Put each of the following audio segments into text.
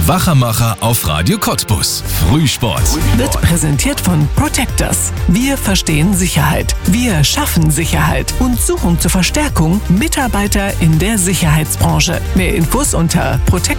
Die Wachermacher auf Radio Cottbus. Frühsport. Wird präsentiert von Protectors. Wir verstehen Sicherheit. Wir schaffen Sicherheit und suchen zur Verstärkung Mitarbeiter in der Sicherheitsbranche. Mehr Infos unter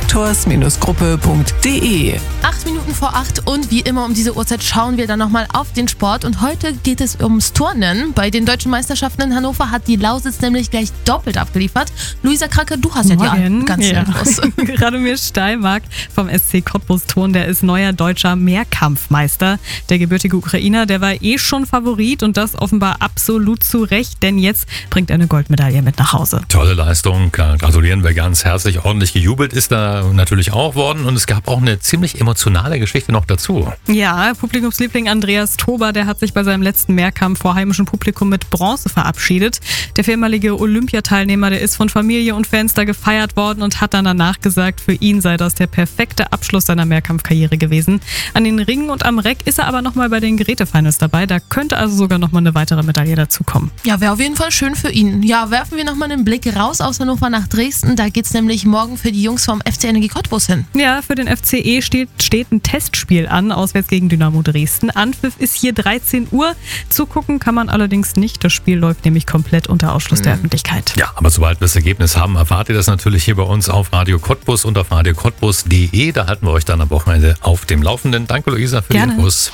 protectors-gruppe.de. 8 Minuten vor 8 und wie immer um diese Uhrzeit schauen wir dann nochmal auf den Sport. Und heute geht es ums Turnen. Bei den deutschen Meisterschaften in Hannover hat die Lausitz nämlich gleich doppelt abgeliefert. Luisa Kracke, du hast ja die ganzen Infos. Radomir Steimark vom SC Cottbus Turn, der ist neuer deutscher Mehrkampfmeister. Der gebürtige Ukrainer, der war schon Favorit und das offenbar absolut zu Recht, denn jetzt bringt er eine Goldmedaille mit nach Hause. Tolle Leistung, gratulieren wir ganz herzlich. Ordentlich gejubelt ist da natürlich auch worden und es gab auch eine ziemlich emotionale Geschichte noch dazu. Ja, Publikumsliebling Andreas Tober, der hat sich bei seinem letzten Mehrkampf vor heimischem Publikum mit Bronze verabschiedet. Der ehemalige Olympiateilnehmer, der ist von Familie und Fans da gefeiert worden und hat dann danach gesagt, für ihn sei das der perfekte Abschluss seiner Mehrkampfkarriere gewesen. An den Ringen und am Reck ist er aber nochmal bei den Gerätefinals dabei. Da könnte also sogar nochmal eine weitere Medaille dazukommen. Ja, wäre auf jeden Fall schön für ihn. Ja, werfen wir nochmal einen Blick raus aus Hannover nach Dresden. Da geht's nämlich morgen für die Jungs vom FC Energie Cottbus hin. Ja, für den FCE steht ein Testspiel an, auswärts gegen Dynamo Dresden. Anpfiff ist hier 13 Uhr. Zugucken kann man allerdings nicht. Das Spiel läuft nämlich komplett unter Ausschluss der Öffentlichkeit. Ja, aber sobald wir das Ergebnis haben, erfahrt ihr das natürlich hier bei uns auf Radio Cottbus und auf radiocottbus.de. Da halten wir euch dann am Wochenende auf dem Laufenden. Danke, Luisa, für die Infos.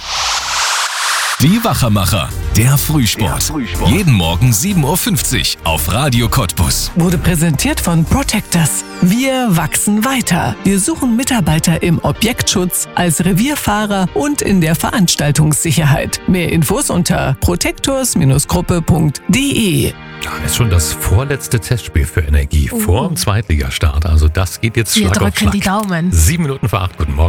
Die Wachermacher, der Frühsport. Jeden Morgen 7.50 Uhr auf Radio Cottbus. Wurde präsentiert von Protectors. Wir wachsen weiter. Wir suchen Mitarbeiter im Objektschutz, als Revierfahrer und in der Veranstaltungssicherheit. Mehr Infos unter protectors-gruppe.de. Ja, ist schon das vorletzte Testspiel für Energie vor dem Zweitligastart. Also das geht jetzt Schlag auf Schlag. Wir drücken die Daumen. 7 Minuten vor 8. Guten Morgen.